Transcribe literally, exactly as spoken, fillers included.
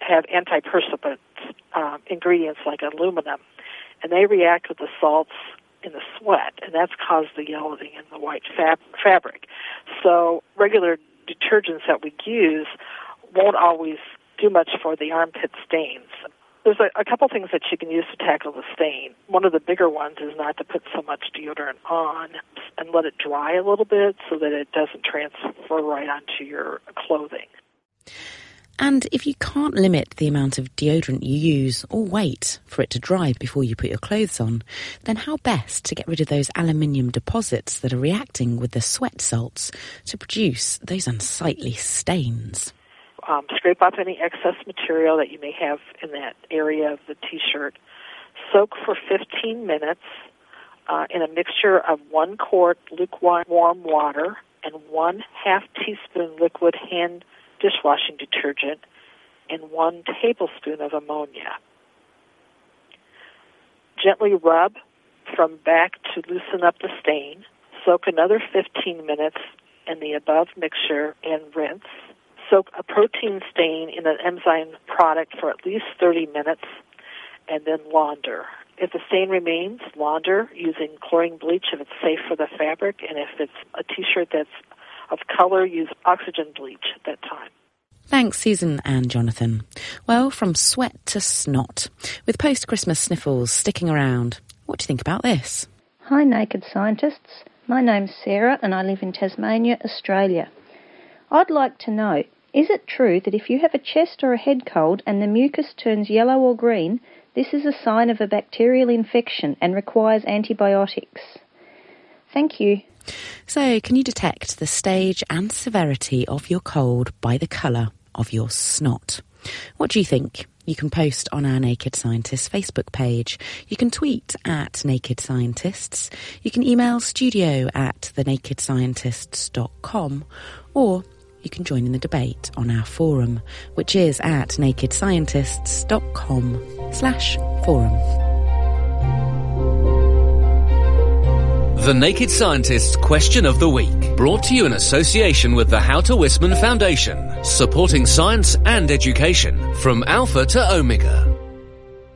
have antiperspirant um, ingredients like aluminum, and they react with the salts in the sweat, and that's caused the yellowing in the white fab- fabric. So regular detergents that we use won't always do much for the armpit stains. There's a, a couple things that you can use to tackle the stain. One of the bigger ones is not to put so much deodorant on and let it dry a little bit so that it doesn't transfer right onto your clothing. And if you can't limit the amount of deodorant you use or wait for it to dry before you put your clothes on, then how best to get rid of those aluminium deposits that are reacting with the sweat salts to produce those unsightly stains? Um, scrape off any excess material that you may have in that area of the T-shirt. Soak for fifteen minutes uh, in a mixture of one quart lukewarm water and one half teaspoon liquid hand dishwashing detergent and one tablespoon of ammonia. Gently rub from back to loosen up the stain. Soak another fifteen minutes in the above mixture and rinse. Soak a protein stain in an enzyme product for at least thirty minutes and then launder. If the stain remains, launder using chlorine bleach if it's safe for the fabric, and if it's a T-shirt that's of color, use oxygen bleach at that time. Thanks, Susan and Jonathan. Well, from sweat to snot, with post-Christmas sniffles sticking around, what do you think about this? Hi, Naked Scientists. My name's Sarah and I live in Tasmania, Australia. I'd like to know, is it true that if you have a chest or a head cold and the mucus turns yellow or green, this is a sign of a bacterial infection and requires antibiotics? Thank you. So, can you detect the stage and severity of your cold by the colour of your snot? What do you think? You can post on our Naked Scientists Facebook page. You can tweet at Naked Scientists. You can email studio at the naked scientists dot com, or you can join in the debate on our forum, which is at naked scientists dot com slash forum. The Naked Scientists Question of the Week, brought to you in association with the Houter Wisman Foundation, supporting science and education from Alpha to Omega.